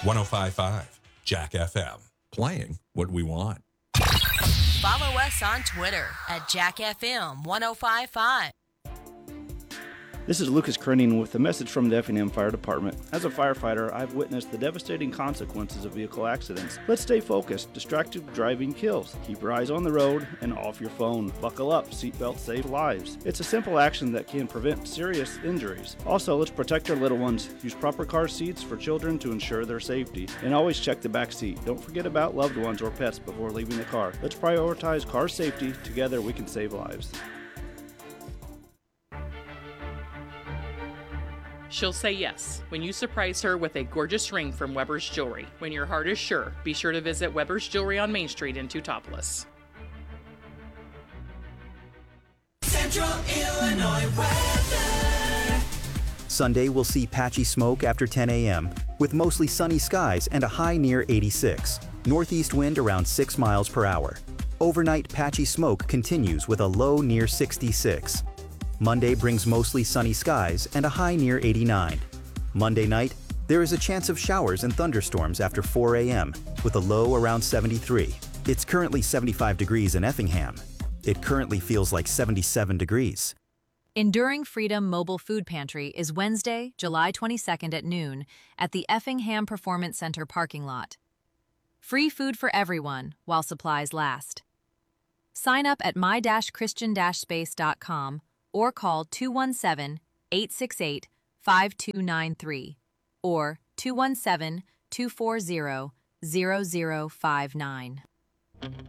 1055 Jack FM. Playing what we want. Follow us on Twitter at JackFM1055. This is Lucas Krenning with a message from the Effingham Fire Department. As a firefighter, I've witnessed the devastating consequences of vehicle accidents. Let's stay focused. Distracted driving kills. Keep your eyes on the road and off your phone. Buckle up. Seatbelts save lives. It's a simple action that can prevent serious injuries. Also, let's protect our little ones. Use proper car seats for children to ensure their safety. And always check the back seat. Don't forget about loved ones or pets before leaving the car. Let's prioritize car safety. Together we can save lives. She'll say yes when you surprise her with a gorgeous ring from Weber's Jewelry. When your heart is sure, be sure to visit Weber's Jewelry on Main Street in Teutopolis. Central Illinois weather. Sunday will see patchy smoke after 10 a.m. with mostly sunny skies and a high near 86. Northeast wind around 6 miles per hour. Overnight patchy smoke continues with a low near 66. Monday brings mostly sunny skies and a high near 89. Monday night, there is a chance of showers and thunderstorms after 4 a.m. with a low around 73. It's currently 75 degrees in Effingham. It currently feels like 77 degrees. Enduring Freedom Mobile Food Pantry is Wednesday, July 22nd at noon at the Effingham Performance Center parking lot. Free food for everyone while supplies last. Sign up at my-christian-space.com or call 217-868-5293 or 217-240-0059.